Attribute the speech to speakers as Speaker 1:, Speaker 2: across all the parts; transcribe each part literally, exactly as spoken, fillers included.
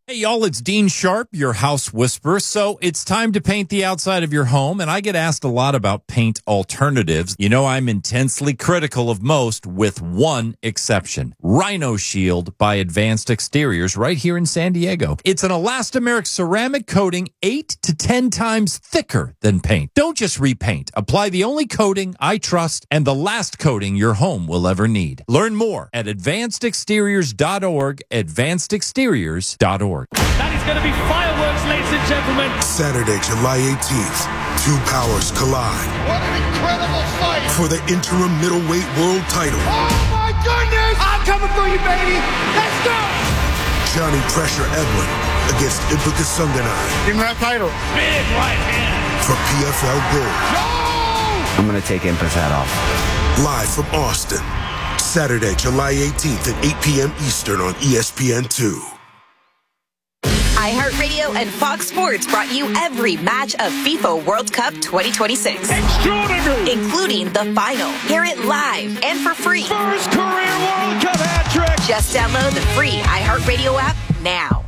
Speaker 1: Hey, y'all, it's Dean Sharp, your house whisperer. So it's time to paint the outside of your home, and I get asked a lot about paint alternatives. You know, I'm intensely critical of most, with one exception. Rhino Shield by Advanced Exteriors right here in San Diego. It's an elastomeric ceramic coating eight to ten times thicker than paint. Don't just repaint. Apply the only coating I trust and the last coating your home will ever need. Learn more at advanced exteriors dot org, advanced exteriors dot org.
Speaker 2: That is going to be fireworks, ladies and gentlemen.
Speaker 3: Saturday, July eighteenth, two powers collide.
Speaker 4: What an incredible fight!
Speaker 3: For the interim middleweight world title.
Speaker 4: Oh my goodness!
Speaker 2: I'm coming for you, baby. Let's go!
Speaker 3: Johnny Pressure Edwin against Ibuka Sunganai.
Speaker 4: Give me that title.
Speaker 2: Big right hand.
Speaker 3: For P F L Gold.
Speaker 4: No!
Speaker 5: I'm going to take Impa's hat off.
Speaker 3: Live from Austin. Saturday, July eighteenth at eight p.m. Eastern on E S P N two.
Speaker 6: iHeartRadio and Fox Sports brought you every match of FIFA World Cup twenty twenty-six.
Speaker 2: Extraordinary!
Speaker 6: Including the final. Hear it live and for free.
Speaker 2: First career World Cup hat trick!
Speaker 6: Just download the free iHeartRadio app now.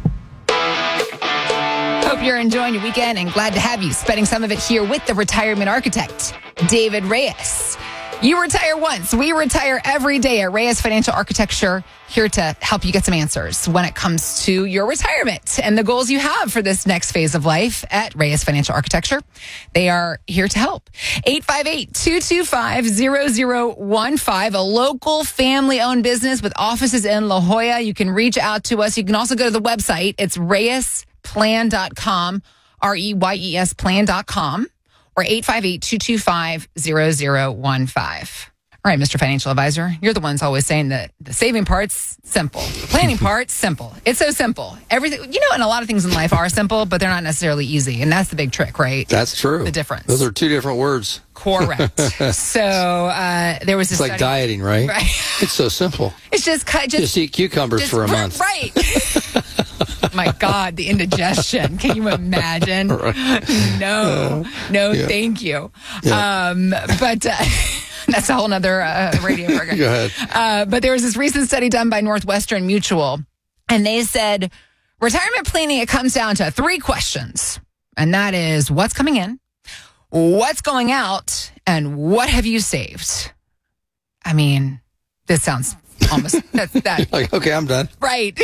Speaker 7: Hope you're enjoying your weekend and glad to have you spending some of it here with the retirement architect, David Reyes. You retire once. We retire every day at Reyes Financial Architecture, here to help you get some answers when it comes to your retirement and the goals you have for this next phase of life at Reyes Financial Architecture. They are here to help. eight five eight, two two five, zero zero one five, a local family-owned business with offices in La Jolla. You can reach out to us. You can also go to the website. It's reyes plan dot com, R E Y E S plan dot com. Or eight five eight, two two five, zero zero one five. All right, Mister Financial Advisor, you're the ones always saying that the saving part's simple. The planning part's simple. It's so simple. Everything, you know, and a lot of things in life are simple, but they're not necessarily easy. And that's the big trick, right?
Speaker 8: That's true.
Speaker 7: The difference.
Speaker 8: Those are two different words.
Speaker 7: Correct. so uh, there was this
Speaker 8: It's like
Speaker 7: study,
Speaker 8: dieting, right?
Speaker 7: Right.
Speaker 8: It's so simple.
Speaker 7: It's just cut. Just,
Speaker 8: Just eat cucumbers
Speaker 7: just-
Speaker 8: for a month.
Speaker 7: Right. My God, the indigestion. Can you imagine?
Speaker 8: Right.
Speaker 7: No, no,
Speaker 8: yeah.
Speaker 7: thank you.
Speaker 8: Yeah.
Speaker 7: Um, but uh, that's a whole nother uh, radio program.
Speaker 8: Go ahead.
Speaker 7: Uh, but there was this recent study done by Northwestern Mutual, and they said retirement planning, it comes down to three questions. And that is, what's coming in, what's going out, and what have you saved? I mean, this sounds almost that's that
Speaker 8: Like, okay, I'm done.
Speaker 7: right.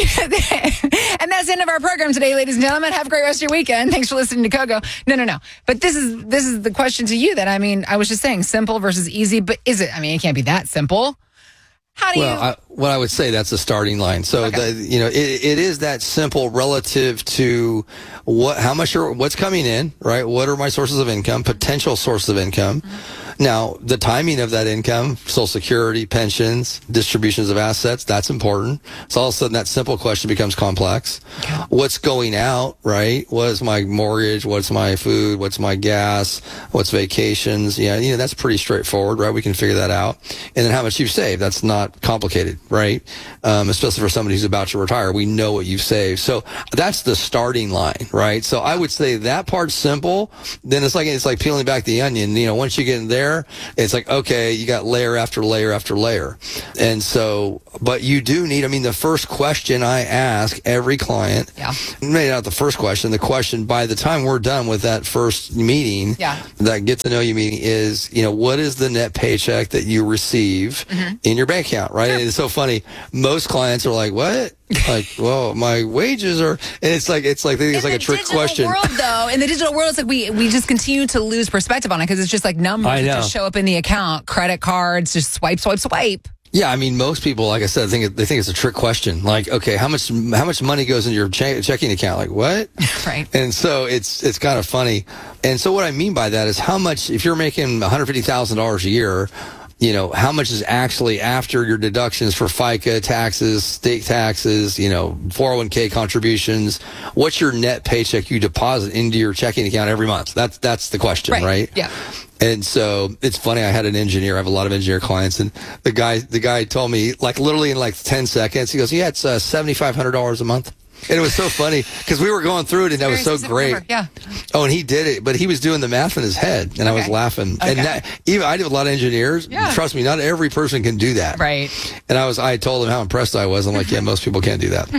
Speaker 7: And that's the end of our program today, ladies and gentlemen. Have a great rest of your weekend. Thanks for listening to Kogo. No, no, no. But this is this is the question to you that I mean, I was just saying simple versus easy, but is it? I mean, it can't be that simple. How do
Speaker 8: Well,
Speaker 7: you?
Speaker 8: I, what I would say, that's the starting line. So,
Speaker 7: Okay.
Speaker 8: the, you know, it, it is that simple relative to what, how much are, what's coming in, right? What are my sources of income, potential sources of income? Mm-hmm. Now, the timing of that income, Social Security, pensions, distributions of assets, that's important. So all of a sudden that simple question becomes complex. Okay. What's going out, right? What is my mortgage? What's my food? What's my gas? What's vacations? Yeah, you know, that's pretty straightforward, right? We can figure that out. And then how much you've saved. That's not complicated, right? Um, especially for somebody who's about to retire. We know what you've saved. So that's the starting line, right? So I would say that part's simple. Then it's like, it's like peeling back the onion. You know, once you get in there, it's like, okay, you got layer after layer after layer. And so, but you do need, I mean, the first question I ask every client,
Speaker 7: Yeah.
Speaker 8: maybe not the first question, the question by the time we're done with that first meeting,
Speaker 7: Yeah.
Speaker 8: that get to know you meeting is, you know, what is the net paycheck that you receive
Speaker 7: Mm-hmm.
Speaker 8: in your bank account, right? And it's so funny. Most clients are like, what? Like, well, my wages are, and it's like, it's like, they think it's
Speaker 7: in
Speaker 8: like a
Speaker 7: the
Speaker 8: trick
Speaker 7: digital
Speaker 8: question.
Speaker 7: world, though, in the digital world, it's like we we just continue to lose perspective on it because it's just like numbers
Speaker 8: I
Speaker 7: that
Speaker 8: know.
Speaker 7: just show up in the account, credit cards, just swipe, swipe, swipe.
Speaker 8: Yeah, I mean, most people, like I said, think it, they think it's a trick question. Like, okay, how much how much money goes into your che- checking account? Like, what?
Speaker 7: Right.
Speaker 8: And so it's it's kind of funny. And so what I mean by that is how much, if you're making one hundred fifty thousand dollars a year, you know, how much is actually after your deductions for FICA, taxes, state taxes, you know, four oh one k contributions? What's your net paycheck you deposit into your checking account every month? That's that's the question, right?
Speaker 7: Right. Yeah.
Speaker 8: And so it's funny. I had an engineer. I have a lot of engineer clients, and the guy, the guy told me, like literally in like ten seconds, he goes, "Yeah, it's uh, seventy-five hundred dollars a month." And it was so funny because we were going through it, and that was so great.
Speaker 7: Number. Yeah.
Speaker 8: Oh, and he did it, but he was doing the math in his head, and I was
Speaker 7: Okay.
Speaker 8: laughing.
Speaker 7: Okay.
Speaker 8: And that, even I do a lot of engineers.
Speaker 7: Yeah.
Speaker 8: Trust me, not every person can do that.
Speaker 7: Right.
Speaker 8: And I was, I told him how impressed I was. I'm like, yeah, most people can't do that.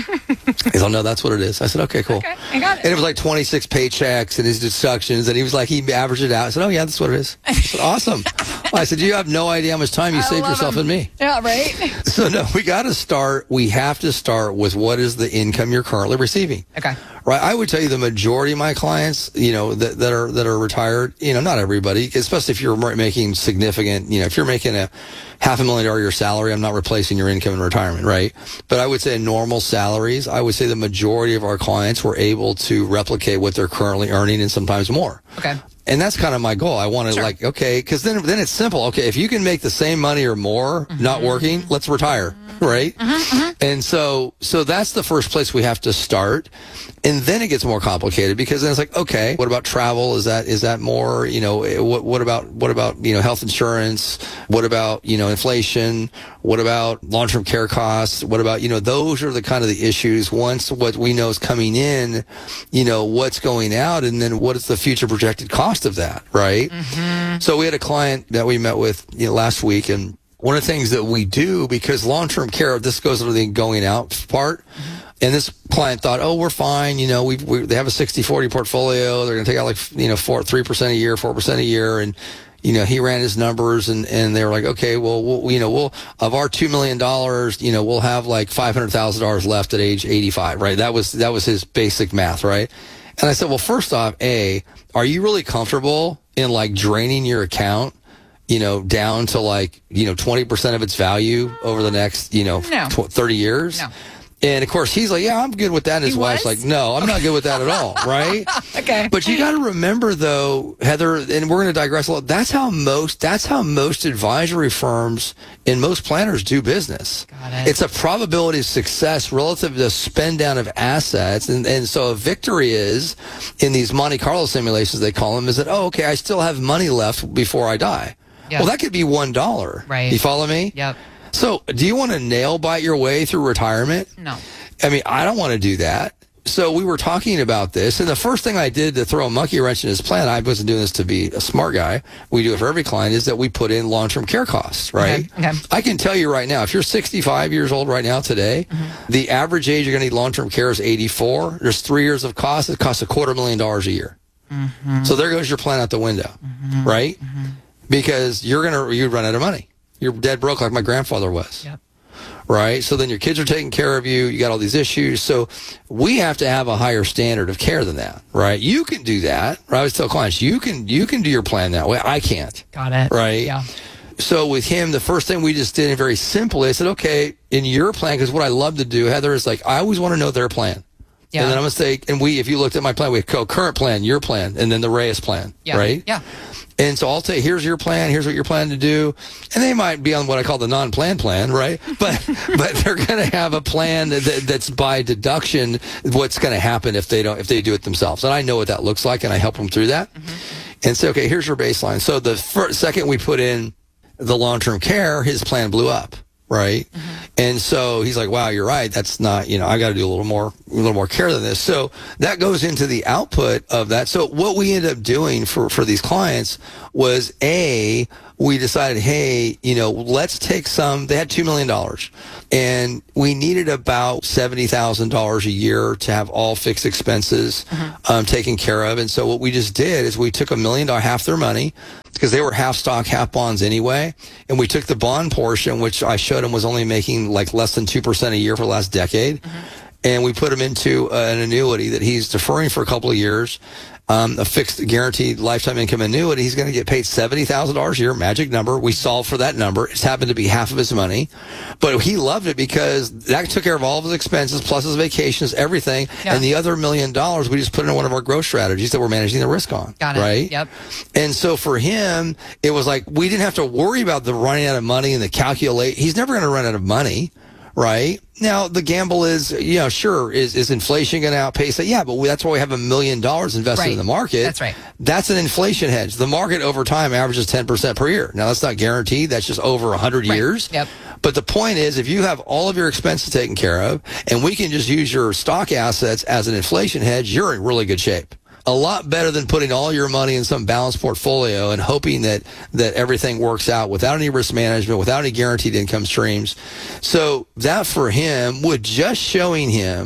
Speaker 8: He's like, no, that's what it is. I said, okay, cool.
Speaker 7: Okay, I got it.
Speaker 8: And it was like twenty-six paychecks and his deductions, and he was like, he averaged it out. I said, oh, yeah, that's what it is. I said, awesome. I said, you have no idea how much time you
Speaker 7: I
Speaker 8: saved
Speaker 7: love
Speaker 8: yourself
Speaker 7: him.
Speaker 8: and me.
Speaker 7: Yeah, right?
Speaker 8: So, no, we got to start, we have to start with what is the income you're currently receiving.
Speaker 7: Okay.
Speaker 8: Right. I would tell you the majority of my clients, you know, that, that are, that are retired, you know, not everybody, especially if you're making significant, you know, if you're making a half a million dollar year salary, I'm not replacing your income in retirement, right? But I would say normal salaries, I would say the majority of our clients were able to replicate what they're currently earning and sometimes more.
Speaker 7: Okay.
Speaker 8: And that's kind of my goal. I want to
Speaker 7: Sure.
Speaker 8: like, okay, because then then it's simple. Okay, if you can make the same money or more
Speaker 7: Mm-hmm.
Speaker 8: not working, let's retire, right?
Speaker 7: Mm-hmm.
Speaker 8: And so so that's the first place we have to start. And then it gets more complicated because then it's like, okay, what about travel? Is that is that more, you know, what what about what about, you know, health insurance? What about, you know, inflation? What about long-term care costs? What about, you know, those are the kind of the issues. Once what we know is coming in, you know, what's going out, and then what is the future projected cost of that, right? Mm-hmm. So we had a client that we met with, you know, last week, and one of the things that we do, because long-term care, this goes to the going out part, mm-hmm. and this client thought, oh, we're fine, you know, we we they have a sixty forty portfolio, they're going to take out like, you know, four, three percent a year, four percent a year, and you know, he ran his numbers, and, and they were like, okay, well, we'll, you know, we'll, of our two million dollars, you know, we'll have like five hundred thousand dollars left at age eighty-five, right? That was, that was his basic math, right? And I said, well, first off, A, are you really comfortable in like draining your account, you know, down to like, you know, twenty percent of its value over the next, you know,
Speaker 7: No.
Speaker 8: tw- thirty years?
Speaker 7: No.
Speaker 8: And of course, he's like, yeah, I'm good with that. And his
Speaker 7: He
Speaker 8: wife's
Speaker 7: was?
Speaker 8: like, no, I'm not good with that at all. Right?
Speaker 7: Okay.
Speaker 8: But you got to remember though, Heather, and we're going to digress a little. That's how most, that's how most advisory firms and most planners do business.
Speaker 7: Got it.
Speaker 8: It's a probability of success relative to spend down of assets. And, and so a victory is in these Monte Carlo simulations, they call them, is that, oh, okay, I still have money left before I die.
Speaker 7: Yeah.
Speaker 8: Well, that could be one dollar.
Speaker 7: Right.
Speaker 8: You follow me?
Speaker 7: Yep.
Speaker 8: So do you want to nail bite your way through retirement?
Speaker 7: No.
Speaker 8: I mean, I don't want to do that. So we were talking about this, and the firest thing I did to throw a monkey wrench in his plan, I wasn't doing this to be a smart guy, we do it for every client, is that we put in long-term care costs, right?
Speaker 7: Okay. Okay.
Speaker 8: I can tell you right now, if you're sixty-five years old right now today,
Speaker 7: Mm-hmm.
Speaker 8: the average age you're going to need long-term care is eighty-four. There's three years of cost. It costs a quarter million dollars a year.
Speaker 7: Mm-hmm.
Speaker 8: So there goes your plan out the window, right? Because you're going to, you'd run out of money. You're dead broke like my grandfather was.
Speaker 7: Yep.
Speaker 8: Right? So then your kids are taking care of you. You got all these issues. So we have to have a higher standard of care than that, right? You can do that. Right? I always tell clients, you can, you can do your plan that way. I can't.
Speaker 7: Got it.
Speaker 8: Right?
Speaker 7: Yeah.
Speaker 8: So with him, the first thing we just did, and very simply, I said, okay, in your plan, because what I love to do, Heather, is like, I always want to know their plan.
Speaker 7: Yeah.
Speaker 8: And then I'm going to say, and we, if you looked at my plan, we have current plan, your plan, and then the Reyes plan,
Speaker 7: Yeah.
Speaker 8: right?
Speaker 7: Yeah.
Speaker 8: And so I'll say, here's your plan, here's what you're planning to do. And they might be on what I call the non-plan plan, right? But but they're going to have a plan that, that's by deduction what's going to happen if they don't, if they do it themselves. And I know what that looks like, and I help them through that. Mm-hmm. And say, okay, here's your baseline. So the first, second we put in the long-term care, his plan blew up. Right. Mm-hmm. And so he's like, wow, you're right. That's not, you know, I got to do a little more, a little more care than this. So that goes into the output of that. So what we ended up doing for, for these clients was A, we decided, hey, you know, let's take some, they had two million dollars and we needed about seventy thousand dollars a year to have all fixed expenses, mm-hmm. um, taken care of. And so what we just did is we took a million dollar, half their money, because they were half stock, half bonds anyway. And we took the bond portion, which I showed them was only making like less than two percent a year for the last decade. Mm-hmm. And we put him into uh, an annuity that he's deferring for a couple of years, um, a fixed guaranteed lifetime income annuity. He's going to get paid seventy thousand dollars a year, magic number. We solved for that number. It's happened to be half of his money. But he loved it because that took care of all of his expenses, plus his vacations, everything.
Speaker 7: Yeah.
Speaker 8: And the other million dollars we just put in one of our growth strategies that we're managing the risk on.
Speaker 7: Got it.
Speaker 8: Right?
Speaker 7: Yep.
Speaker 8: And so for him, it was like we didn't have to worry about the running out of money and the calculate. He's never going to run out of money. Right? Now, the gamble is, you know, sure, is, is inflation going to outpace it? Yeah, but we, that's why we have a million dollars invested
Speaker 7: Right.
Speaker 8: in the market.
Speaker 7: That's right.
Speaker 8: That's an inflation hedge. The market over time averages ten percent per year. Now, that's not guaranteed. That's just over one hundred
Speaker 7: Right.
Speaker 8: years.
Speaker 7: Yep.
Speaker 8: But the point is, if you have all of your expenses taken care of, and we can just use your stock assets as an inflation hedge, you're in really good shape. A lot better than putting all your money in some balanced portfolio and hoping that, that everything works out without any risk management, without any guaranteed income streams. So that for him, with just showing him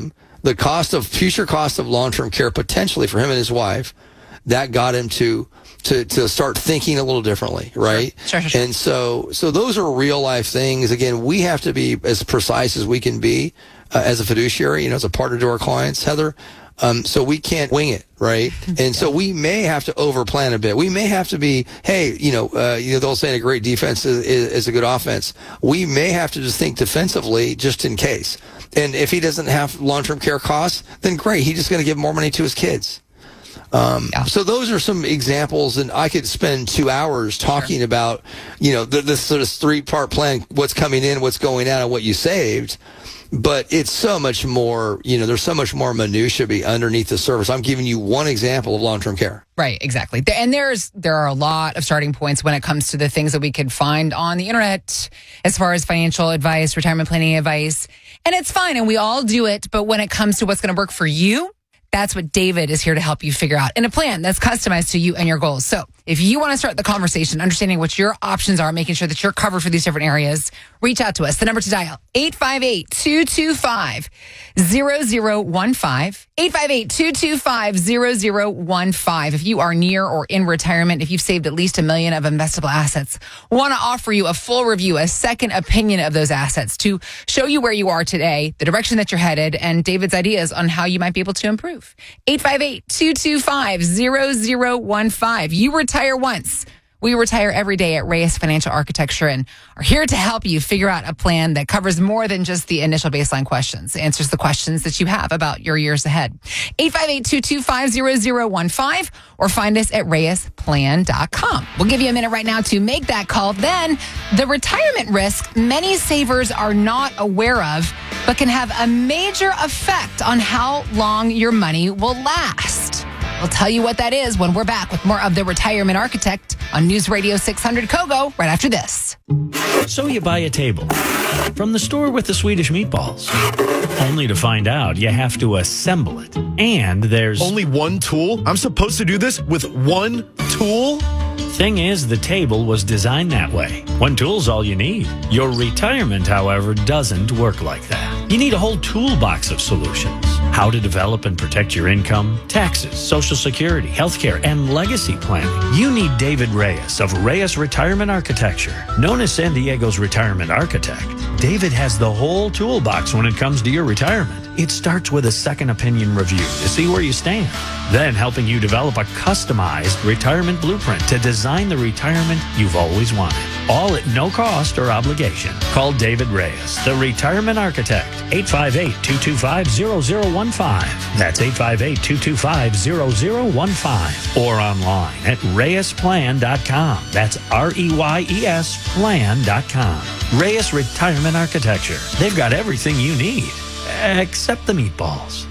Speaker 8: the cost of future cost of long-term care potentially for him and his wife, that got him to to to start thinking a little differently, right?
Speaker 7: Sure, sure, sure.
Speaker 8: And so so those are real life things. Again, we have to be as precise as we can be uh, as a fiduciary, you know, as a partner to our clients, Heather. Um, so we can't wing it, right? And so we may have to overplan a bit. We may have to be, hey, you know, uh, you know, they'll say a great defense is, is, is a good offense. We may have to just think defensively just in case. And if he doesn't have long-term care costs, then great. He's just going to give more money to his kids. Um, yeah. So those are some examples, and I could spend two hours talking sure. about, you know, this sort of three-part plan, what's coming in, what's going out, and what you saved. But it's so much more, you know, there's so much more minutia be underneath the surface. I'm giving you one example of long-term care.
Speaker 7: Right, exactly. And there's there are a lot of starting points when it comes to the things that we could find on the internet as far as financial advice, retirement planning advice. And it's fine, and we all do it. But when it comes to what's going to work for you, that's what David is here to help you figure out in a plan that's customized to you and your goals. So if you want to start the conversation, understanding what your options are, making sure that you're covered for these different areas, reach out to us. The number to dial, eight five eight, two two five, zero zero one five. eight five eight, two two five, zero zero one five. If you are near or in retirement, if you've saved at least a million of investable assets, want to offer you a full review, a second opinion of those assets to show you where you are today, the direction that you're headed, and David's ideas on how you might be able to improve. eight five eight, two two five, zero zero one five. You retire once. We retire every day at Reyes Financial Architecture and are here to help you figure out a plan that covers more than just the initial baseline questions, answers the questions that you have about your years ahead. eight five eight, two two five, zero zero one five or find us at reyes plan dot com. We'll give you a minute right now to make that call. Then the retirement risk many savers are not aware of, but can have a major effect on how long your money will last. We'll tell you what that is when we're back with more of The Retirement Architect on News Radio six hundred Kogo right after this.
Speaker 9: So you buy a table from the store with the Swedish meatballs, only to find out you have to assemble it. And there's
Speaker 10: only one tool? I'm supposed to do this with one tool?
Speaker 9: Thing is, the table was designed that way. One tool's all you need. Your retirement, however, doesn't work like that. You need a whole toolbox of solutions. How to develop and protect your income, taxes, Social Security, healthcare, and legacy planning. You need David Reyes of Reyes Retirement Architecture. Known as San Diego's retirement architect, David has the whole toolbox when it comes to your retirement. It starts with a second opinion review to see where you stand. Then helping you develop a customized retirement blueprint to design the retirement you've always wanted. All at no cost or obligation. Call David Reyes, the retirement architect. eight five eight, two two five, zero zero one five. That's eight five eight, two two five, zero zero one five. Or online at reyes plan dot com. That's R E Y E S plan dot com. Reyes Retirement Architecture. They've got everything you need, except the meatballs.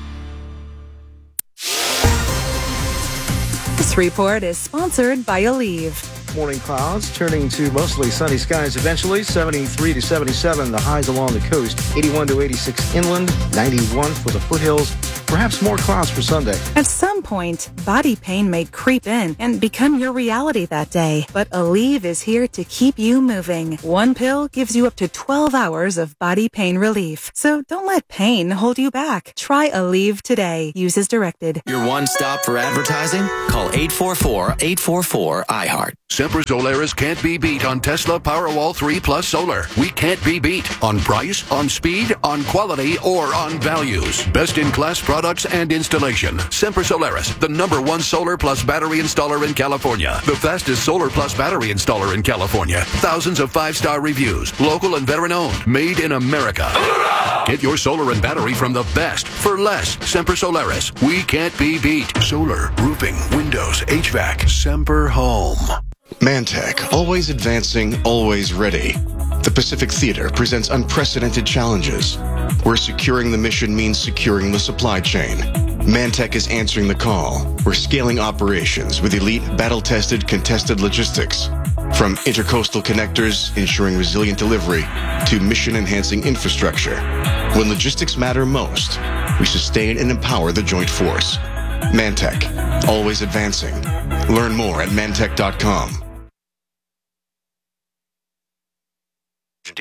Speaker 11: This report is sponsored by Aleve.
Speaker 12: Morning clouds turning to mostly sunny skies eventually. seventy-three to seventy-seven, the highs along the coast. eighty-one to eighty-six inland. ninety-one for the foothills. Perhaps more clouds for Sunday.
Speaker 11: At some point, body pain may creep in and become your reality that day. But Aleve is here to keep you moving. One pill gives you up to twelve hours of body pain relief. So don't let pain hold you back. Try Aleve today. Use as directed.
Speaker 13: Your one stop for advertising? Call eight four four, eight four four, I heart.
Speaker 14: Sempra Solaris can't be beat on Tesla Powerwall three Plus Solar. We can't be beat on price, on speed, on quality, or on values. Best-in-class products and installation. Sempra Solaris, the number one solar plus battery installer in California. The fastest solar plus battery installer in California. Thousands of five-star reviews. Local and veteran-owned. Made in America. Get your solar and battery from the best for less. Sempra Solaris. We can't be beat. Solar, roofing, windows, H V A C. Semper Home.
Speaker 15: Mantech, always advancing, always ready. The Pacific Theater presents unprecedented challenges, where securing the mission means securing the supply chain. Mantech is answering the call. We're scaling operations with elite, battle-tested, contested logistics. From intercoastal connectors, ensuring resilient delivery, to mission-enhancing infrastructure. When logistics matter most, we sustain and empower the joint force. Mantech, always advancing. Learn more at mantech dot com.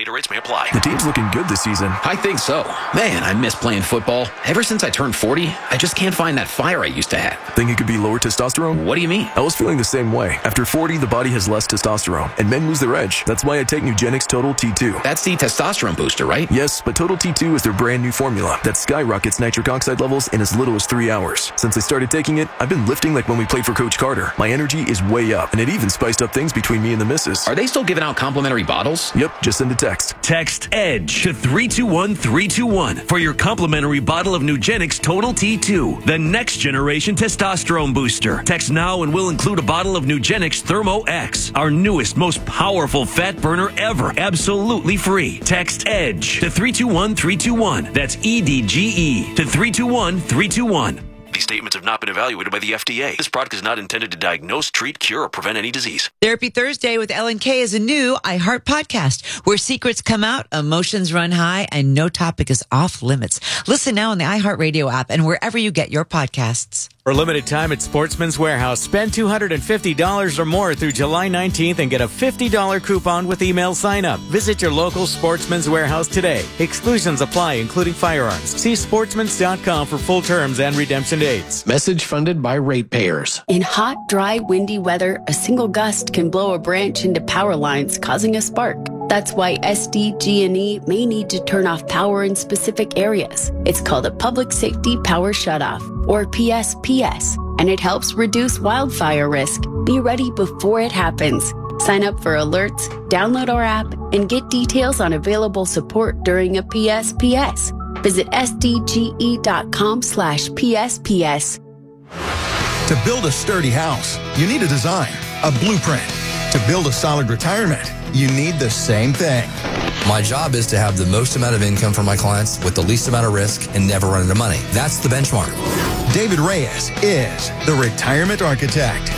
Speaker 13: Data rates may apply.
Speaker 10: The team's looking good this season.
Speaker 16: I think so. Man, I miss playing football. Ever since I turned forty, I just can't find that fire I used to have.
Speaker 10: Think it could be lower testosterone?
Speaker 16: What do you mean?
Speaker 10: I was feeling the same way. After forty, the body has less testosterone, and men lose their edge. That's why I take Nugenix Total T two.
Speaker 16: That's the testosterone booster, right?
Speaker 10: Yes, but Total T two is their brand new formula that skyrockets nitric oxide levels in as little as three hours. Since I started taking it, I've been lifting like when we played for Coach Carter. My energy is way up, and it even spiced up things between me and the missus.
Speaker 16: Are they still giving out complimentary bottles?
Speaker 10: Yep, just send a text.
Speaker 17: Text EDGE to three two one three two one for your complimentary bottle of Nugenix Total T two, the next generation testosterone booster. Text now and we'll include a bottle of Nugenix Thermo X, our newest, most powerful fat burner ever, absolutely free. Text EDGE to three two one three two one. That's E D G E to three two one three two one.
Speaker 13: These statements have not been evaluated by the F D A. This product is not intended to diagnose, treat, cure, or prevent any disease.
Speaker 18: Therapy Thursday with Ellen Kay is a new iHeart podcast where secrets come out, emotions run high, and no topic is off limits. Listen now on the iHeartRadio app and wherever you get your podcasts.
Speaker 19: For a limited time at Sportsman's Warehouse, spend two hundred fifty dollars or more through July nineteenth and get a fifty dollars coupon with email sign-up. Visit your local Sportsman's Warehouse today. Exclusions apply, including firearms. See sportsmans dot com for full terms and redemption dates.
Speaker 20: Message funded by ratepayers.
Speaker 21: In hot, dry, windy weather, a single gust can blow a branch into power lines, causing a spark. That's why S D G and E may need to turn off power in specific areas. It's called a Public Safety Power Shutoff, or P S P S, and it helps reduce wildfire risk. Be ready before it happens. Sign up for alerts, download our app, and get details on available support during a P S P S. Visit S D G E dot com slash P S P S.
Speaker 22: To build a sturdy house, you need a design, a blueprint. To build a solid retirement, you need the same thing.
Speaker 23: My job is to have the most amount of income for my clients with the least amount of risk and never run into money. That's the benchmark.
Speaker 22: David Reyes is the Retirement Architect.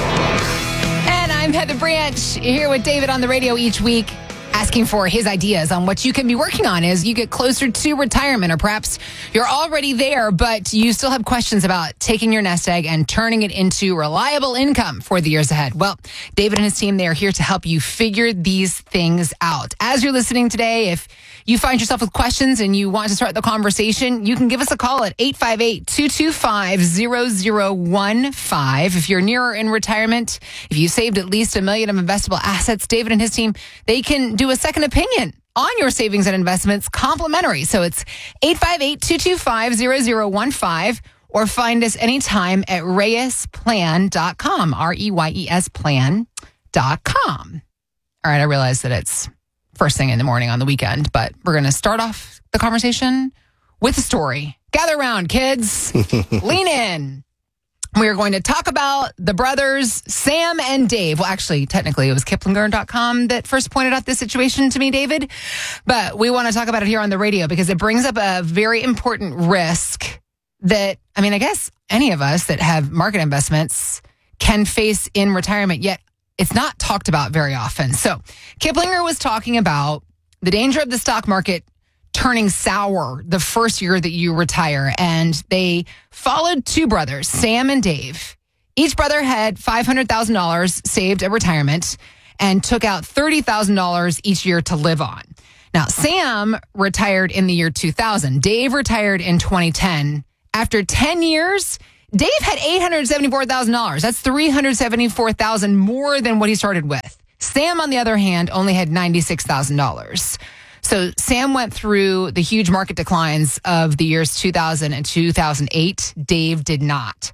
Speaker 7: And I'm Heather Branch, here with David on the radio each week, asking for his ideas on what you can be working on as you get closer to retirement, or perhaps you're already there, but you still have questions about taking your nest egg and turning it into reliable income for the years ahead. Well, David and his team, they are here to help you figure these things out. As you're listening today, if you find yourself with questions and you want to start the conversation, you can give us a call at eight five eight, two two five, zero zero one five. If you're nearer in retirement, if you saved at least a million of investable assets, David and his team, they can do a second opinion on your savings and investments complimentary. So it's eight five eight, two two five, zero zero one five, or find us anytime at reyes plan dot com, R E Y E S plan dot com. All right, I realize that it's first thing in the morning on the weekend, but we're going to start off the conversation with a story. Gather around, kids. Lean in. We are going to talk about the brothers, Sam and Dave. Well, actually, technically, it was Kiplinger dot com that first pointed out this situation to me, David. But we want to talk about it here on the radio because it brings up a very important risk that, I mean, I guess any of us that have market investments can face in retirement, yet it's not talked about very often. So Kiplinger was talking about the danger of the stock market turning sour the first year that you retire. And they followed two brothers, Sam and Dave. Each brother had five hundred thousand dollars saved at retirement and took out thirty thousand dollars each year to live on. Now, Sam retired in the year two thousand. Dave retired in twenty ten. After ten years, Dave had eight hundred seventy-four thousand dollars. That's three hundred seventy-four thousand dollars more than what he started with. Sam, on the other hand, only had ninety-six thousand dollars. So Sam went through the huge market declines of the years two thousand and two thousand eight. Dave did not.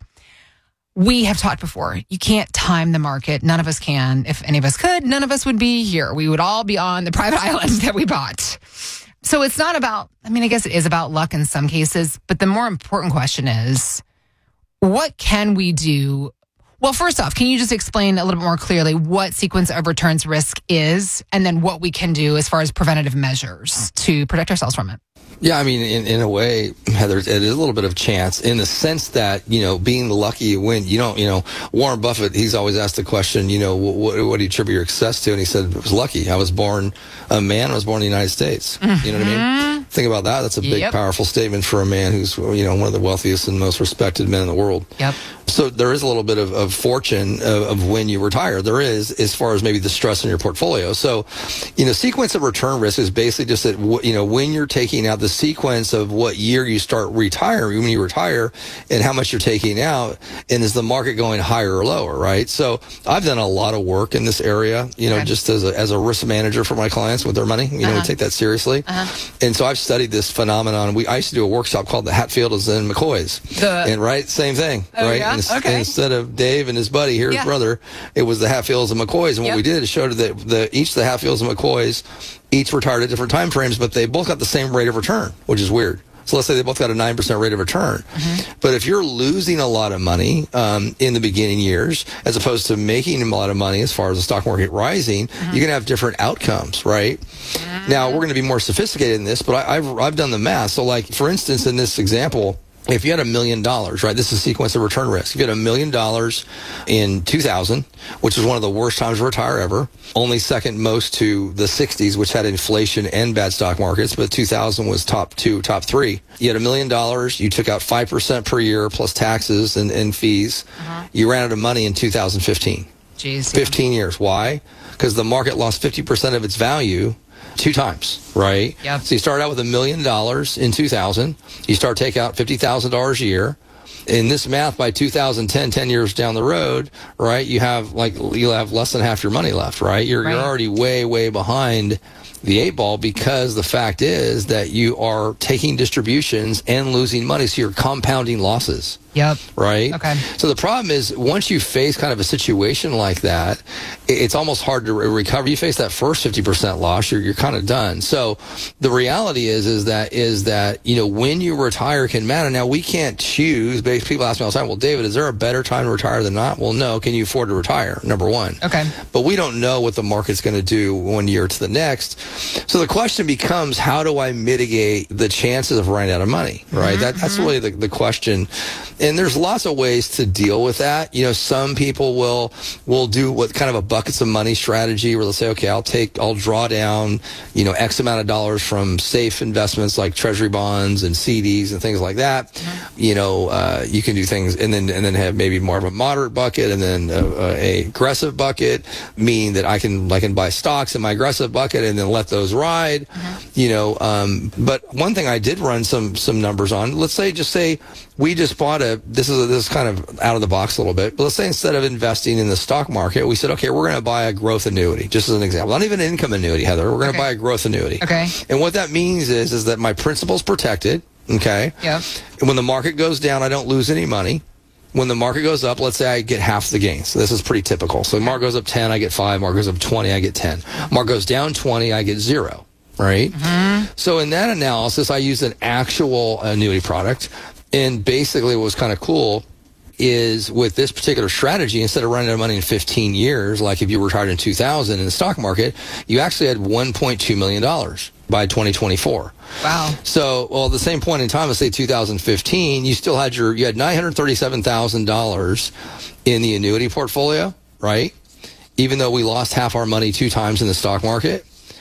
Speaker 7: We have talked before. You can't time the market. None of us can. If any of us could, none of us would be here. We would all be on the private islands that we bought. So it's not about, I mean, I guess it is about luck in some cases, but the more important question is, what can we do? Well, first off, can you just explain a little bit more clearly what sequence of returns risk is, and then what we can do as far as preventative measures to protect ourselves from it?
Speaker 8: Yeah, I mean, in, in a way, Heather, it is a little bit of chance in the sense that, you know, being lucky you win. You don't, you know, Warren Buffett, he's always asked the question, you know, what, what do you attribute your success to? And he said, it was lucky. I was born a man. I was born in the United States. Mm-hmm. You know what I mean? Think about that. That's a big, yep. powerful statement for a man who's, you know, one of the wealthiest and most respected men in the world.
Speaker 7: Yep.
Speaker 8: So there is a little bit of, of fortune of, of when you retire. There is, as far as maybe the stress in your portfolio. So, you know, sequence of return risk is basically just that, you know, when you're taking out the sequence of what year you start retiring, when you retire, and how much you're taking out, and is the market going higher or lower, right? So I've done a lot of work in this area, you know, okay. just as a, as a risk manager for my clients with their money. You know,
Speaker 7: uh-huh.
Speaker 8: we take that seriously. Uh-huh. And so I've studied this phenomenon. We I used to do a workshop called the Hatfields and McCoys.
Speaker 7: The,
Speaker 8: and right, same thing,
Speaker 7: oh,
Speaker 8: right?
Speaker 7: Yeah?
Speaker 8: And,
Speaker 7: okay.
Speaker 8: Instead of Dave and his buddy, here's
Speaker 7: yeah.
Speaker 8: brother, it was the Hatfields and McCoys. And what
Speaker 7: yep.
Speaker 8: we did is showed that the each the Hatfields and McCoys each retired at different time frames, but they both got the same rate of return, which is weird. So let's say they both got a nine percent rate of return. Mm-hmm. But if you're losing a lot of money um, in the beginning years, as opposed to making a lot of money as far as the stock market rising, mm-hmm. you're going to have different outcomes, right? Mm-hmm. Now, we're going to be more sophisticated in this, but I, I've, I've done the math. So, like, for instance, in this example, if you had a million dollars, right, this is a sequence of return risk. If you had a million dollars in two thousand, which was one of the worst times to retire ever, only second most to the sixties, which had inflation and bad stock markets, but two thousand was top two, top three. You had a million dollars, you took out five percent per year plus taxes and, and fees. Uh-huh. You ran out of money in two thousand fifteen.
Speaker 7: Jeez.
Speaker 8: fifteen yeah. years. Why? Because the market lost fifty percent of its value two times, right?
Speaker 7: Yep.
Speaker 8: So you start out with a million dollars in two thousand. You start take out fifty thousand dollars a year. In this math, by two thousand ten, ten years down the road, right, you have like you'll have less than half your money left, right? You're, right. you're already way, way behind the eight ball, because the fact is that you are taking distributions and losing money, so you're compounding losses.
Speaker 7: Yep.
Speaker 8: Right?
Speaker 7: Okay.
Speaker 8: So the problem is, once you face kind of a situation like that, it's almost hard to re- recover. You face that first fifty percent loss, you're, you're kind of done. So the reality is, is that, is that, you know, when you retire can matter. Now, we can't choose, but people ask me all the time, well, David, is there a better time to retire than not? Well, no. Can you afford to retire? Number one.
Speaker 7: Okay.
Speaker 8: But we don't know what the market's going to do one year to the next. So the question becomes, how do I mitigate the chances of running out of money? Right? Mm-hmm. That, that's really the, the question. And there's lots of ways to deal with that. You know, some people will will do what kind of a buckets of money strategy, where they'll say, okay, I'll take, I'll draw down, you know, X amount of dollars from safe investments like treasury bonds and C Ds and things like that. Mm-hmm. You know, uh, you can do things, and then and then have maybe more of a moderate bucket, and then a, a aggressive bucket, meaning that I can I can buy stocks in my aggressive bucket and then let those ride. Mm-hmm. You know, um, but one thing I did run some some numbers on. Let's say, just say we just bought a. This is a, this is kind of out of the box a little bit. But let's say instead of investing in the stock market, we said, okay, we're going to buy a growth annuity. Just as an example, not even an income annuity, Heather. We're going to
Speaker 7: okay.
Speaker 8: buy a growth annuity.
Speaker 7: Okay.
Speaker 8: And what that means is is that my principal's protected. Okay.
Speaker 7: Yeah.
Speaker 8: And when the market goes down, I don't lose any money. When the market goes up, let's say I get half the gains. So this is pretty typical. So market goes up ten, I get five. Market goes up twenty, I get ten. Market goes down twenty, I get zero. Right? Mm-hmm. So in that analysis, I used an actual annuity product. And basically what was kind of cool is, with this particular strategy, instead of running out of money in fifteen years, like if you retired in two thousand in the stock market, you actually had one point two million dollars by twenty twenty-four.
Speaker 7: Wow.
Speaker 8: So, well, at the same point in time, let's say two thousand fifteen, you still had your, you had nine hundred thirty-seven thousand dollars in the annuity portfolio, right? Even though we lost half our money two times in the stock market.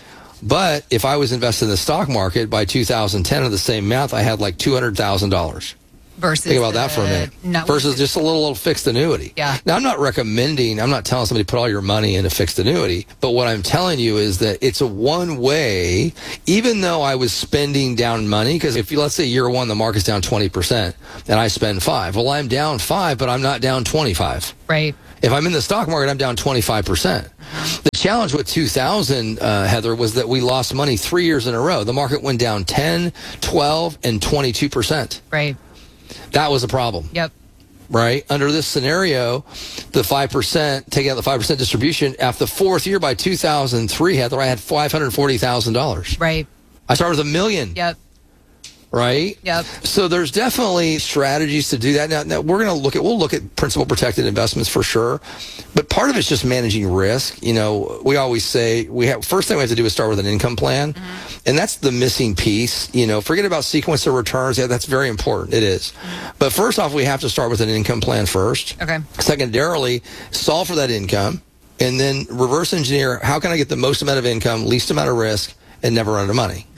Speaker 8: But if I was invested in the stock market by two thousand ten, of the same math, I had like two hundred thousand dollars.
Speaker 7: Versus
Speaker 8: Think about that for a minute.
Speaker 7: No,
Speaker 8: Versus just a little, little fixed annuity.
Speaker 7: Yeah.
Speaker 8: Now, I'm not recommending, I'm not telling somebody to put all your money in a fixed annuity. But what I'm telling you is that it's a one way, even though I was spending down money, because if you, let's say year one, the market's down twenty percent and I spend five. Well, I'm down five, but I'm not down twenty-five.
Speaker 7: Right.
Speaker 8: If I'm in the stock market, I'm down twenty-five percent. The challenge with two thousand, uh, Heather, was that we lost money three years in a row. The market went down ten, twelve, and twenty-two percent.
Speaker 7: Right.
Speaker 8: That was a problem.
Speaker 7: Yep.
Speaker 8: Right? Under this scenario, the five percent, taking out the five percent distribution, after the fourth year, by two thousand three, Heather, I had five hundred forty thousand dollars.
Speaker 7: Right.
Speaker 8: I started with a million.
Speaker 7: Yep.
Speaker 8: Right?
Speaker 7: Yep.
Speaker 8: So there's definitely strategies to do that. Now, now we're going to look at, we'll look at principal protected investments for sure. But part of it's just managing risk. You know, we always say, we have, first thing we have to do is start with an income plan. Mm-hmm. And that's the missing piece. You know, forget about sequence of returns. Yeah, that's very important. It is. Mm-hmm. But first off, we have to start with an income plan first.
Speaker 7: Okay.
Speaker 8: Secondarily, solve for that income. And then reverse engineer, how can I get the most amount of income, least amount of risk, and never run out of money?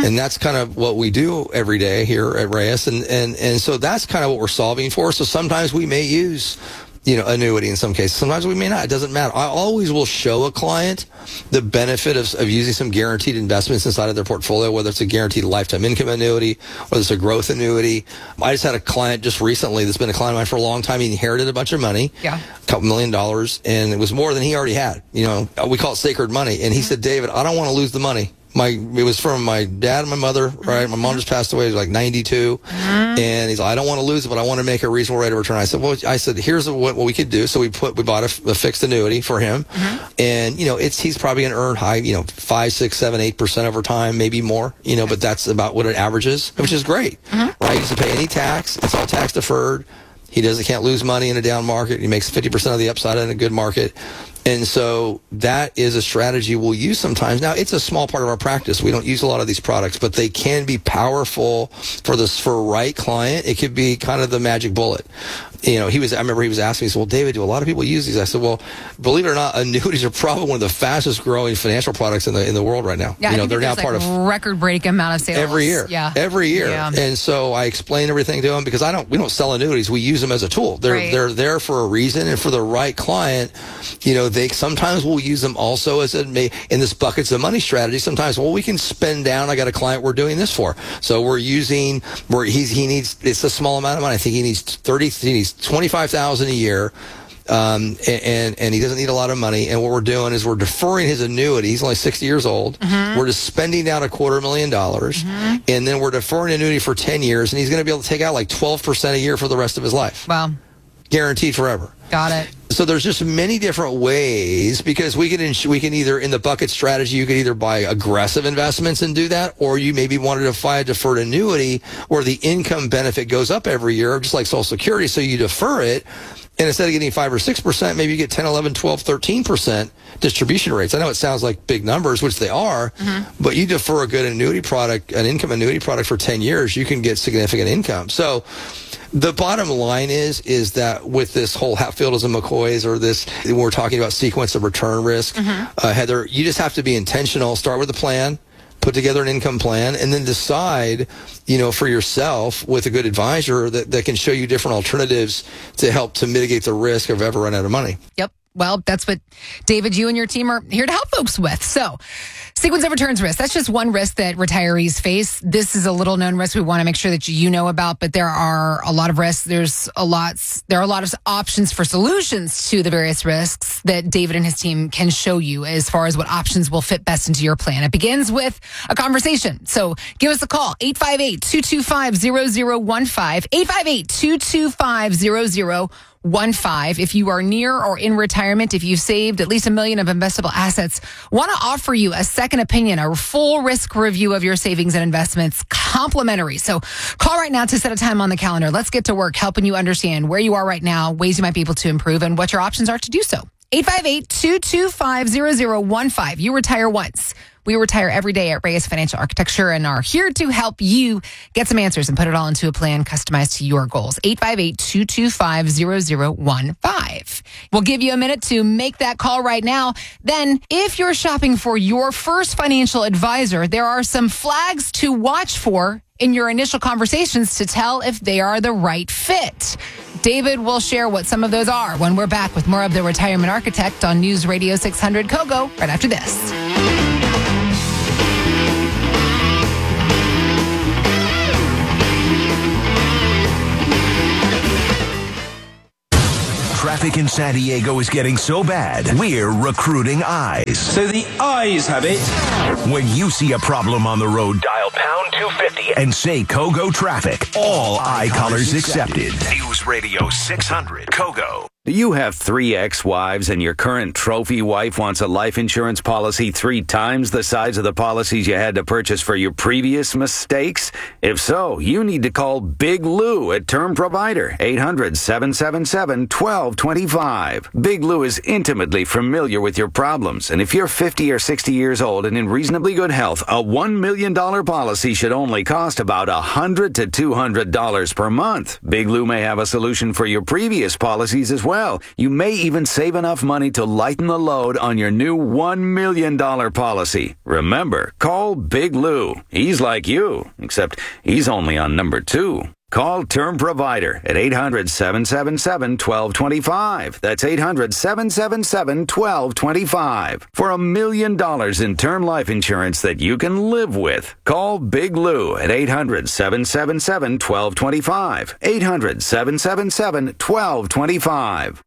Speaker 8: And that's kind of what we do every day here at Reyes. And, and, and so that's kind of what we're solving for. So sometimes we may use, you know, annuity in some cases. Sometimes we may not. It doesn't matter. I always will show a client the benefit of, of using some guaranteed investments inside of their portfolio, whether it's a guaranteed lifetime income annuity, whether it's a growth annuity. I just had a client just recently that's been a client of mine for a long time. He inherited a bunch of money,
Speaker 7: yeah.
Speaker 8: a couple million dollars, and it was more than he already had. You know, we call it sacred money. And he said, David, I don't want to lose the money. My it was from my dad and my mother, right? My mom just passed away. He was like ninety-two, mm-hmm. and he's like, I don't want to lose it, but I want to make a reasonable rate of return. I said, well, I said, here's what, what we could do. So we put we bought a, a fixed annuity for him, mm-hmm. and you know, it's he's probably going to earn high, you know, five, six, seven, eight percent over time, maybe more, you know, but that's about what it averages, which is great, mm-hmm. right? He doesn't pay any tax. It's all tax deferred. He doesn't can't lose money in a down market. He makes fifty percent of the upside in a good market. And so that is a strategy we'll use sometimes. Now, it's a small part of our practice. We don't use a lot of these products, but they can be powerful for this, for a right client. It could be kind of the magic bullet. You know, he was, I remember he was asking me, he said, well, David, do a lot of people use these? I said, well, believe it or not, annuities are probably one of the fastest growing financial products in the, in the world right now.
Speaker 7: Yeah,
Speaker 8: you know,
Speaker 7: I think
Speaker 8: they're now
Speaker 7: like
Speaker 8: part of
Speaker 7: record breaking amount of sales
Speaker 8: every year.
Speaker 7: Yeah.
Speaker 8: Every year.
Speaker 7: Yeah.
Speaker 8: And so I explain everything to him because I don't, we don't sell annuities. We use them as a tool. They're,
Speaker 7: right.
Speaker 8: they're there for a reason, and for the right client, you know, they sometimes will use them also as a, in this buckets of money strategy. Sometimes, well, we can spend down. I got a client we're doing this for. So we're using, where he's, he needs, it's a small amount of money. I think he needs thirty, he needs twenty-five thousand a year. Um, and, and he doesn't need a lot of money. And what we're doing is we're deferring his annuity. He's only sixty years old. Mm-hmm. We're just spending down a quarter million dollars. Mm-hmm. And then we're deferring annuity for ten years. And he's going to be able to take out like twelve percent a year for the rest of his life.
Speaker 7: Wow.
Speaker 8: Guaranteed forever.
Speaker 7: Got it.
Speaker 8: So there's just many different ways, because we can ins- we can either, in the bucket strategy, you could either buy aggressive investments and do that, or you maybe wanted to buy a deferred annuity where the income benefit goes up every year, just like Social Security. So you defer it, and instead of getting five or six percent, maybe you get ten, eleven, twelve, thirteen percent distribution rates. I know it sounds like big numbers, which they are, mm-hmm. but you defer a good annuity product, an income annuity product for ten years, you can get significant income. So the bottom line is, is that with this whole Hatfields and McCoys, or this, when we're talking about sequence of return risk, mm-hmm. uh, Heather, you just have to be intentional. Start with a plan, put together an income plan, and then decide, you know, for yourself with a good advisor that, that can show you different alternatives to help to mitigate the risk of ever running out of money.
Speaker 7: Yep. Well, that's what, David, you and your team are here to help folks with. So, sequence of returns risk. That's just one risk that retirees face. This is a little known risk we want to make sure that you know about, but there are a lot of risks. There's a lot, there are a lot of options for solutions to the various risks that David and his team can show you as far as what options will fit best into your plan. It begins with a conversation. So give us a call, eight five eight, two two five, zero zero one five, eight five eight, two two five, zero zero one five. If you are near or in retirement, if you've saved at least a million of investable assets, want to offer you a second opinion, a full risk review of your savings and investments, complimentary. So call right now to set a time on the calendar. Let's get to work helping you understand where you are right now, ways you might be able to improve, and what your options are to do so. eight five eight, two two five, zero zero one five. You retire once. We retire every day at Reyes Financial Architecture and are here to help you get some answers and put it all into a plan customized to your goals. eight five eight, two two five, zero zero one five. We'll give you a minute to make that call right now. Then, if you're shopping for your first financial advisor, there are some flags to watch for in your initial conversations to tell if they are the right fit. David will share what some of those are when we're back with more of The Retirement Architect on News Radio six hundred Kogo right after this.
Speaker 1: Traffic in San Diego is getting so bad, we're recruiting eyes.
Speaker 2: So the eyes have it.
Speaker 1: When you see a problem on the road, dial pound two fifty and say Kogo Traffic. All eye colors accepted.
Speaker 4: News Radio six hundred Kogo.
Speaker 5: Do you have three ex-wives and your current trophy wife wants a life insurance policy three times the size of the policies you had to purchase for your previous mistakes? If so, you need to call Big Lou at Term Provider, eight hundred, seven seven seven, one two two five. Big Lou is intimately familiar with your problems, and if you're fifty or sixty years old and in rehab, reasonably good health, a one million dollars policy should only cost about one hundred to two hundred dollars per month. Big Lou may have a solution for your previous policies as well. You may even save enough money to lighten the load on your new one million dollars policy. Remember, call Big Lou. He's like you, except he's only on number two. Call Term Provider at eight hundred, seven seven seven, one two two five. That's eight hundred, seven seven seven, one two two five. For a million dollars in term life insurance that you can live with. Call Big Lou at eight hundred, seven seven seven, one two two five. eight hundred, seven seven seven, one two two five.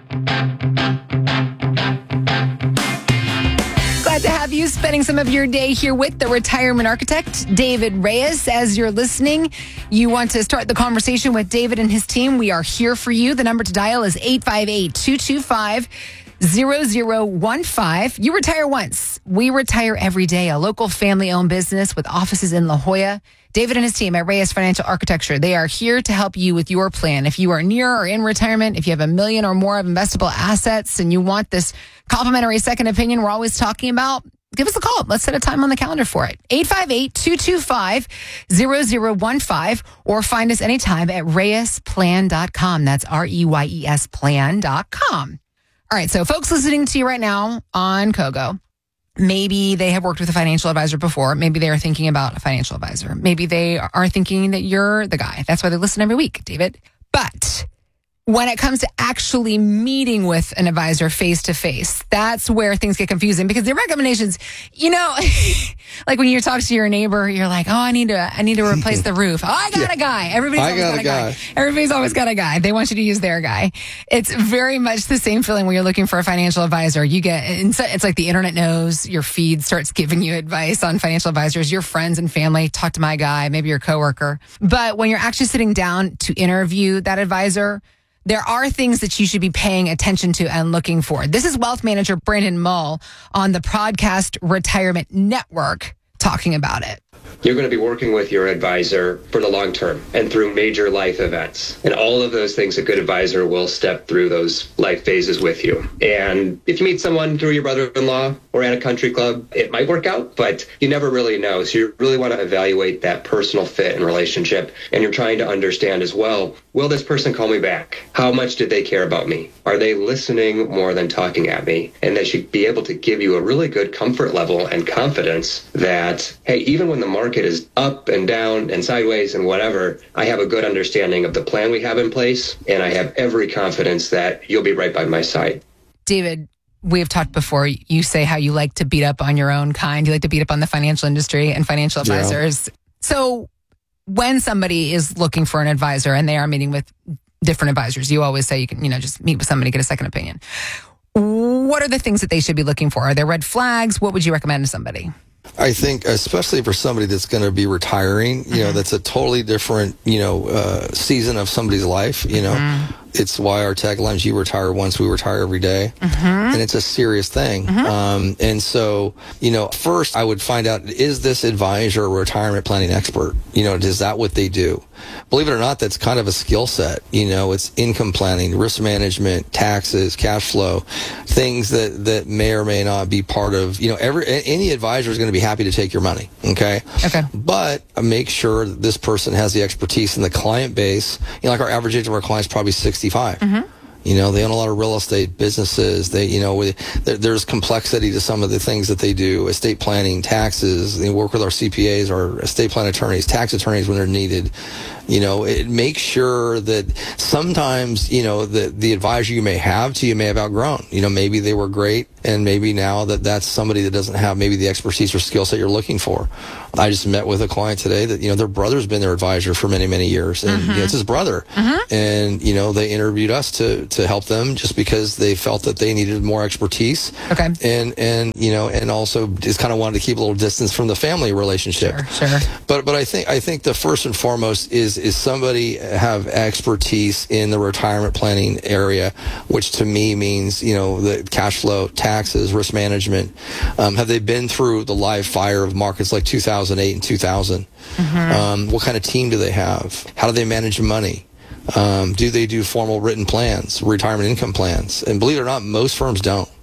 Speaker 7: Glad to have you spending some of your day here with the retirement architect, David Reyes. As you're listening, you want to start the conversation with David and his team. We are here for you. The number to dial is eight five eight, two two five, zero zero one five. You retire once. We retire every day. A local family-owned business with offices in La Jolla. David and his team at Reyes Financial Architecture, they are here to help you with your plan. If you are near or in retirement, if you have a million or more of investable assets and you want this complimentary second opinion we're always talking about, give us a call. Let's set a time on the calendar for it. eight five eight, two two five, zero zero one five or find us anytime at reyes plan dot com. That's R E Y E S plan dot com. All right, so folks listening to you right now on Kogo, maybe they have worked with a financial advisor before. Maybe they are thinking about a financial advisor. Maybe they are thinking that you're the guy. That's why they listen every week, David. But when it comes to actually meeting with an advisor face to face, that's where things get confusing because the recommendations, you know, like when you talk to your neighbor, you're like, oh, I need to, I need to replace the roof. Oh, I got yeah. a guy. Everybody's always got, got a guy. guy. Everybody's always got a guy. They want you to use their guy. It's very much the same feeling when you're looking for a financial advisor. You get, it's like the internet knows, your feed starts giving you advice on financial advisors, your friends and family, talk to my guy, maybe your coworker. But when you're actually sitting down to interview that advisor, there are things that you should be paying attention to and looking for. This is wealth manager Brandon Mull on the Podcast Retirement Network talking about it.
Speaker 3: You're going to be working with your advisor for the long term and through major life events. And all of those things, a good advisor will step through those life phases with you. And if you meet someone through your brother-in-law or at a country club, it might work out, but you never really know. So you really want to evaluate that personal fit and relationship. And you're trying to understand as well, will this person call me back? How much did they care about me? Are they listening more than talking at me? And they should be able to give you a really good comfort level and confidence that, hey, even when the market is up and down and sideways and whatever, I have a good understanding of the plan we have in place, and I have every confidence that you'll be right by my side.
Speaker 7: David, we have talked before. You say how you like to beat up on your own kind. You like to beat up on the financial industry and financial advisors. Yeah. So when somebody is looking for an advisor and they are meeting with different advisors, you always say you can, you know, just meet with somebody, get a second opinion. What are the things that they should be looking for? Are there red flags? What would you recommend to somebody?
Speaker 8: I think, especially for somebody that's going to be retiring, you mm-hmm. know, that's a totally different, you know, uh, season of somebody's life, you know. Mm-hmm. It's why our tagline is, you retire once, we retire every day. Mm-hmm. And it's a serious thing. Mm-hmm. Um, and so, you know, first I would find out, is this advisor a retirement planning expert? You know, is that what they do? Believe it or not, that's kind of a skill set. You know, it's income planning, risk management, taxes, cash flow, things that, that may or may not be part of, you know, every, any advisor is going to be happy to take your money. Okay.
Speaker 7: Okay.
Speaker 8: But make sure that this person has the expertise in the client base. You know, like our average age of our clients is probably sixty-five. Mm-hmm. You know, they own a lot of real estate businesses. They, you know, we, there, there's complexity to some of the things that they do. Estate planning, taxes. They work with our C P As, our estate plan attorneys, tax attorneys when they're needed. You know, it makes sure that sometimes, you know, the, the advisor you may have to you may have outgrown. You know, maybe they were great, and maybe now that that's somebody that doesn't have maybe the expertise or skill set you're looking for. I just met with a client today that, you know, their brother's been their advisor for many, many years. And mm-hmm. you know, it's his brother. Mm-hmm. And, you know, they interviewed us to, to help them just because they felt that they needed more expertise.
Speaker 7: Okay.
Speaker 8: And, and, you know, and also just kind of wanted to keep a little distance from the family relationship.
Speaker 7: Sure, sure.
Speaker 8: But, but I think, I think the first and foremost is, is somebody have expertise in the retirement planning area, which to me means, you know, the cash flow, taxes, risk management. Um, have they been through the live fire of markets like two thousand eight and two thousand? Mm-hmm. Um, what kind of team do they have? How do they manage money? Um, do they do formal written plans, retirement income plans? And believe it or not, most firms don't.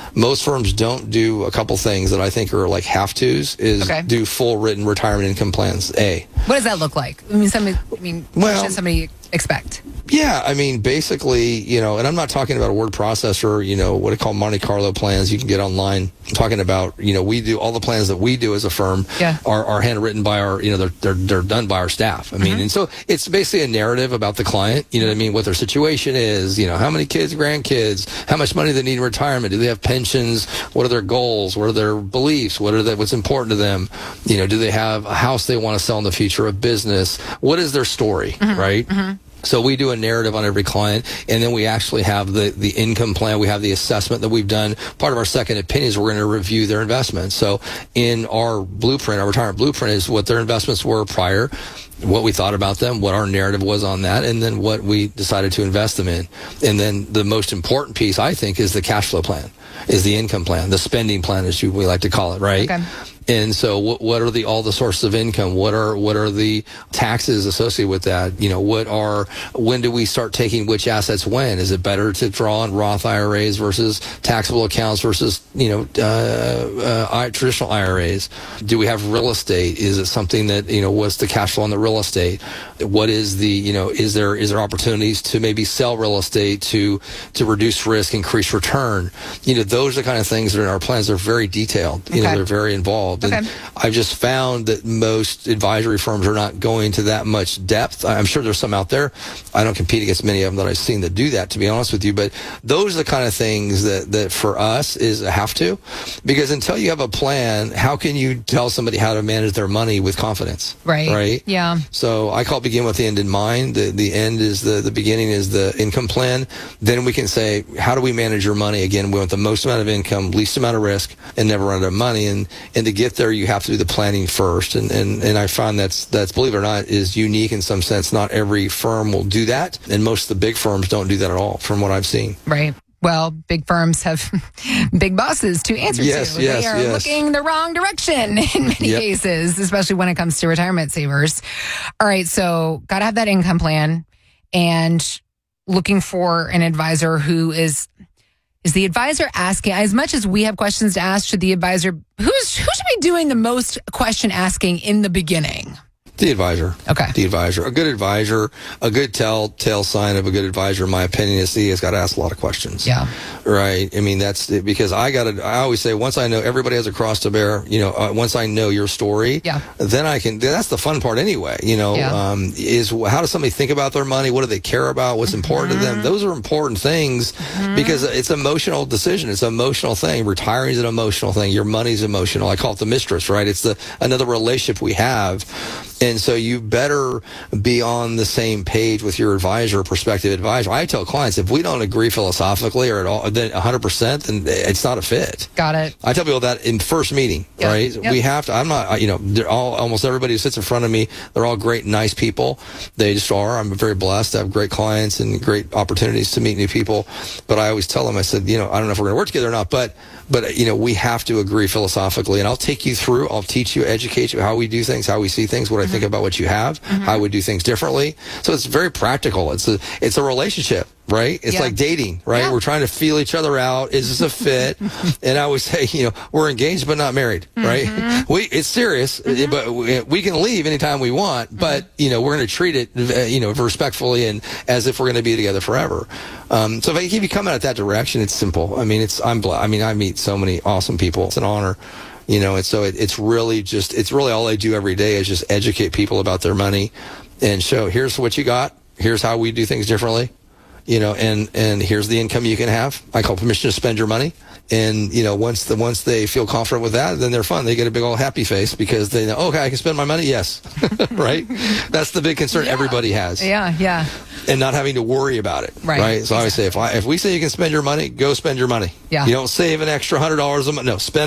Speaker 8: Most firms don't do a couple things that I think are like have tos. Is
Speaker 7: Okay.
Speaker 8: do full written retirement income plans. A.
Speaker 7: What does that look like? I mean, somebody. I mean,
Speaker 8: Well-
Speaker 7: what should somebody expect?
Speaker 8: Yeah, I mean, basically, you know, and I'm not talking about a word processor, you know, what I call Monte Carlo plans you can get online. I'm talking about, you know, we do all the plans that we do as a firm
Speaker 7: Yeah.
Speaker 8: are, are handwritten by our, you know, they're, they're, they're done by our staff. I mean,
Speaker 7: Mm-hmm.
Speaker 8: and so it's basically a narrative about the client, you know what I mean, what their situation is, you know, how many kids, grandkids, how much money they need in retirement, do they have pensions, what are their goals, what are their beliefs, what are the, what's important to them, you know, do they have a house they want to sell in the future, a business, what is their story,
Speaker 7: Mm-hmm.
Speaker 8: right? So we do a narrative on every client, and then we actually have the, the income plan. We have the assessment that we've done. Part of our second opinion is we're going to review their investments. So in our blueprint, our retirement blueprint is what their investments were prior, what we thought about them, what our narrative was on that, and then what we decided to invest them in. And then the most important piece, I think, is the cash flow plan, is the income plan, the spending plan, as you, we like to call it, right?
Speaker 7: Okay.
Speaker 8: And so what, what are the, all the sources of income? What are, what are the taxes associated with that? You know, what are, when do we start taking which assets when? Is it better to draw on Roth I R As versus taxable accounts versus, you know, uh, uh, I, traditional I R As? Do we have real estate? Is it something that, you know, what's the cash flow on the real estate? What is the, you know, is there, is there opportunities to maybe sell real estate to, to reduce risk, increase return? You know, those are the kind of things that are in our plans. They're very detailed. You
Speaker 7: Okay.
Speaker 8: know, they're very involved. And
Speaker 7: Okay.
Speaker 8: I've just found that most advisory firms are not going to that much depth. I'm sure there's some out there. I don't compete against many of them that I've seen that do that, to be honest with you. But those are the kind of things that, that for us is a have to. Because until you have a plan, how can you tell somebody how to manage their money with confidence?
Speaker 7: Right.
Speaker 8: Right?
Speaker 7: Yeah.
Speaker 8: So I call it begin with the end in mind. The, the end is the, the beginning is the income plan. Then we can say, how do we manage your money? Again, we want the most amount of income, least amount of risk, and never run out of money. And, and to get there, you have to do the planning first. And, and, and I find that's, that's, believe it or not, is unique in some sense. Not every firm will do that. And most of the big firms don't do that at all, from what I've seen.
Speaker 7: Right. Well, big firms have big bosses to answer
Speaker 8: Yes,
Speaker 7: to.
Speaker 8: yes,
Speaker 7: they are
Speaker 8: yes.
Speaker 7: looking the wrong direction in many
Speaker 8: Yep.
Speaker 7: cases, especially when it comes to retirement savers. All right. So got to have that income plan and looking for an advisor who is, is the advisor asking, as much as we have questions to ask, should the advisor, who's, who should be doing the most question asking in the beginning?
Speaker 8: The advisor.
Speaker 7: Okay.
Speaker 8: The advisor. A good advisor, a good telltale sign of a good advisor, in my opinion, is he has got to ask a lot of questions.
Speaker 7: Yeah.
Speaker 8: Right. I mean, that's it, because I got to, I always say, once I know, everybody has a cross to bear, you know, uh, once I know your story,
Speaker 7: Yeah.
Speaker 8: then I can, that's the fun part anyway, you know,
Speaker 7: Yeah.
Speaker 8: um, is how does somebody think about their money? What do they care about? What's important to them? Those are important things because it's an emotional decision. It's an emotional thing. Retiring is an emotional thing. Your money's emotional. I call it the mistress, right? It's the, another relationship we have. And so you better be on the same page with your advisor, prospective advisor. I tell clients, if we don't agree philosophically or at all, then one hundred percent, then it's not a fit.
Speaker 7: Got it.
Speaker 8: I tell people that in first meeting,
Speaker 7: Yep,
Speaker 8: right?
Speaker 7: yep.
Speaker 8: We have to, I'm not, you know, they're all, almost everybody who sits in front of me, they're all great, nice people. They just are. I'm very blessed to have great clients and great opportunities to meet new people. But I always tell them, I said, you know, I don't know if we're going to work together or not, but, but, you know, we have to agree philosophically. And I'll take you through, I'll teach you, educate you how we do things, how we see things, what I think about what you have, how I would do things differently. So it's very practical. It's a, it's a relationship. Right? It's
Speaker 7: Yeah.
Speaker 8: like dating, right?
Speaker 7: Yeah.
Speaker 8: We're trying to feel each other out. Is this a fit? And I always say, you know, we're engaged but not married, right? We, it's serious, but we, we can leave anytime we want, but, you know, we're going to treat it, uh, you know, respectfully and as if we're going to be together forever. Um, so if I keep you coming at that direction, it's simple. I mean, it's, I'm, bl- I mean, I meet so many awesome people. It's an honor. You know, and so it, it's really just, it's really all I do every day is just educate people about their money and show, here's what you got. Here's how we do things differently. You know, and, and here's the income you can have. I call permission to spend your money. And, you know, once the, once they feel confident with that, then they're fun. They get a big old happy face because they know, okay, I can spend my money. Yes. Right. That's the big concern
Speaker 7: Yeah.
Speaker 8: everybody has.
Speaker 7: Yeah. Yeah.
Speaker 8: And not having to worry about it.
Speaker 7: Right.
Speaker 8: Right. So I always say, if I, if we say you can spend your money, go spend your money.
Speaker 7: Yeah.
Speaker 8: You don't save an extra hundred dollars a month. No, spend